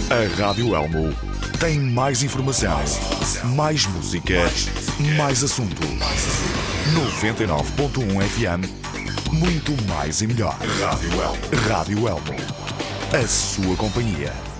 A Rádio Elmo tem mais informação, mais música, mais assunto. 99.1 FM, muito mais e melhor. Rádio Elmo. A sua companhia.